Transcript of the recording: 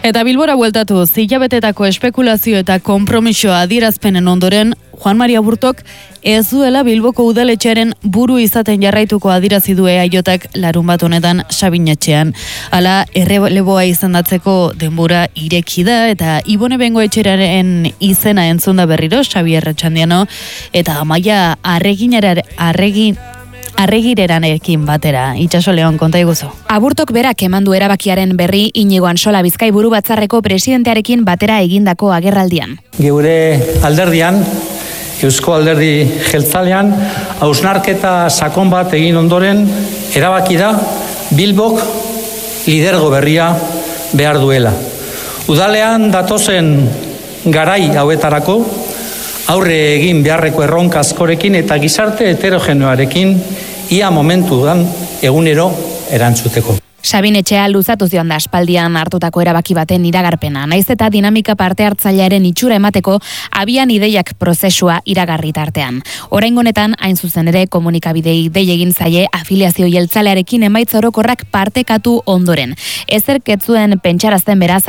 Eta Bilbora bueltatu, hilabetetako espekulazio eta konpromisoa adierazpenen ondoren, Juan Mari Aburtok ez duela Bilboko udaletxearen buru izaten jarraituko adierazi du EAJak larunbat honetan Sabinetxean. Hala, erreleboa izendatzeko denbora ireki da eta Ibone Bengoetxeraren izena entzunda berriro, Xabier Retxandiano, eta Amaia Arregireranekin batera. Itxaso Leon, konta iguzu. Aburtok berak emandu erabakiaren berri Inigo Ansola Bizkai buru batzarreko presidentearekin batera egindako agerraldian. Geure alderdian, Eusko Alderdi Jeltzalean, hausnarketa sakon bat egin ondoren, erabaki da Bilbok lidergo berria behar duela. Udalean datozen garai hauetarako, aurre egin beharreko erronka askorekin eta gizarte heterogeneoarekin ia momentuan egunero erantzuteko. Sabinetxea luzatu zion da aspaldian hartutako erabaki baten iragarpena. Naiz eta dinamika parte hartzailearen itxura emateko abian ideiak prozesua iragarri tartean. Oraingo honetan hain zuzen ere komunikabidei dei egin zaie afiliazio jeltzalearekin emaitza orokorrak partekatu ondoren. Ezerk ez zuen pentsarazten beraz